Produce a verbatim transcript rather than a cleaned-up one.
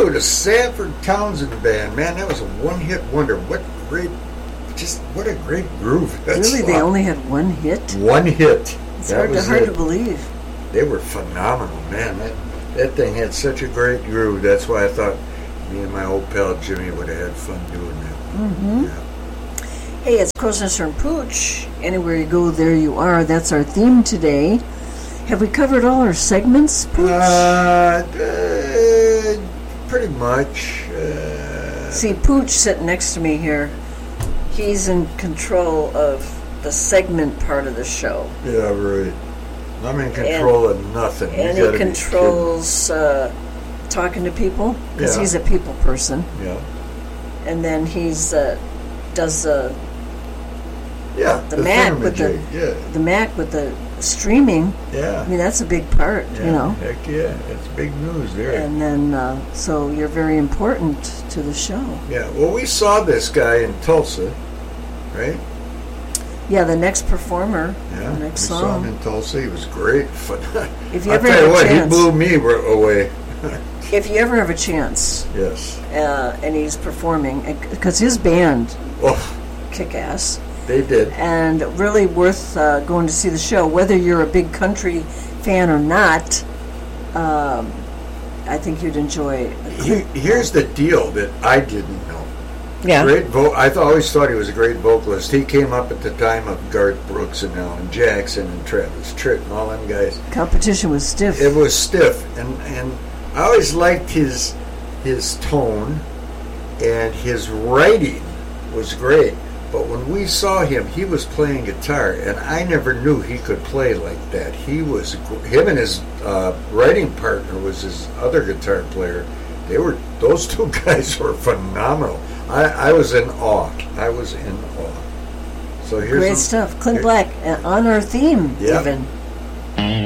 with the Sanford Townsend Band. Man, that was a one-hit wonder. What great, just what a great groove. That's really, they only had one hit? One hit. It's that hard, to, was hard it. to believe. They were phenomenal, man. That, that thing had such a great groove. That's why I thought me and my old pal Jimmy would have had fun doing that. Mm-hmm. Yeah. Hey, it's Crow's Nest and Pooch. Anywhere you go, there you are. That's our theme today. Have we covered all our segments, Pooch? Uh, uh, pretty much. Uh, See, Pooch sitting next to me here, he's in control of the segment part of the show. Yeah, right. I'm in control and, of nothing. You and he controls uh, talking to people, because yeah. he's a people person. Yeah. And then he's uh, does uh, yeah, the, the Mac with the yeah. the Mac with the streaming. Yeah. I mean, that's a big part, yeah, you know. Heck yeah, it's big news there. And then, uh, so you're very important to the show. Yeah, well, we saw this guy in Tulsa, right? Yeah, the next performer, Yeah, the next we song. saw him in Tulsa. He was great. If you I'll ever tell have you a what, chance, he blew me away. if you ever have a chance, yes, uh, and he's performing, because his band, oh, kick ass, they did, and really worth uh, going to see the show. Whether you're a big country fan or not, um, I think you'd enjoy. He, here's the deal that I didn't know. Yeah. Great vo- I th- always thought he was a great vocalist. He came up at the time of Garth Brooks and Alan Jackson and Travis Tritt and all them guys. Competition was stiff. It was stiff, and and I always liked his his tone, and his writing was great. But when we saw him, he was playing guitar, and I never knew he could play like that. He was him and his uh, writing partner was his other guitar player. They were those two guys were phenomenal. I, I was in awe. I was in awe. So here's Great some, stuff. Clint here, Black, uh, on our theme, yeah. even.